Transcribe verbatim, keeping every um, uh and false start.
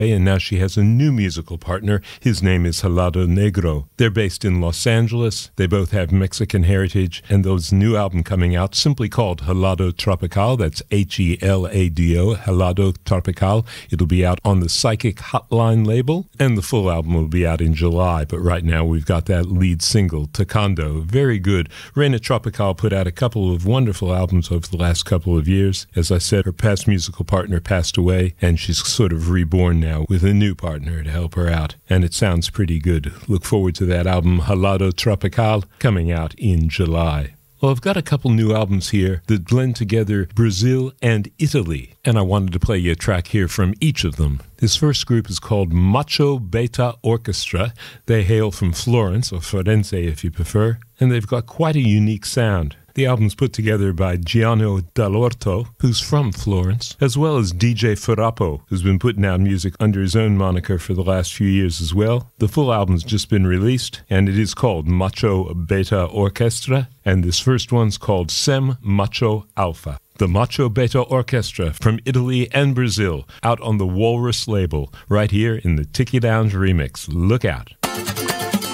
and now she has a new musical partner. His name is Helado Negro. They're based in Los Angeles. They both have Mexican heritage, and those new album coming out simply called Helado Tropical. That's H E L A D O, Helado Tropical. It'll be out on the Psychic Hotline label, and the full album will be out in July. But right now we've got that lead single, Tocando. Very good. Reina Tropical put out a couple of wonderful albums over the last couple of years. As I said, her past musical partner passed away, and she's sort of reborn now with a new partner to help her out, and it sounds pretty good. Look forward to that album, Helado Tropical, coming out in July. Well, I've got a couple new albums here that blend together Brazil and Italy, and I wanted to play you a track here from each of them. This first group is called Macho Beta Orchestra. They hail from Florence, or Firenze if you prefer, and they've got quite a unique sound. The album's put together by Giano Dall'Orto, who's from Florence, as well as D J Farapo, who's been putting out music under his own moniker for the last few years as well. The full album's just been released, and it is called Macho Beta Orchestra, and this first one's called Sem Macho Alpha. The Macho Beta Orchestra from Italy and Brazil, out on the Walrus label, right here in the Tiki Lounge remix. Look out.